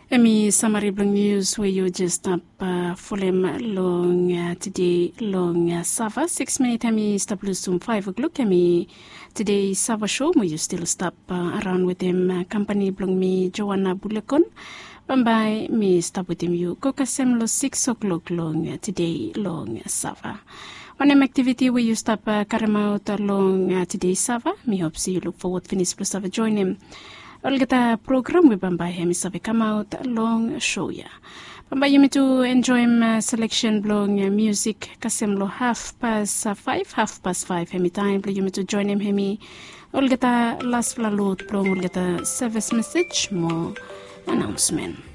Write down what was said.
Emi summary bring news where you just up fulham long today long Sava 6 minutes emi stop some 5 o'clock emi today Sava show we you still stop around with him company bring me Joanna Bulakon bye me stop with him you kokasem lo 6 o'clock long today long Sava. On an activity where you stop Karamau long today Sava, me hope see you look forward finish plus Sava join him. Olgata program we bamba hemi sabe come out long show ya. Bamba you to enjoy selection blong music kasem lo 5:30 hemi time you to join him hemi. Olgata last fla load blong olgata service message more announcement.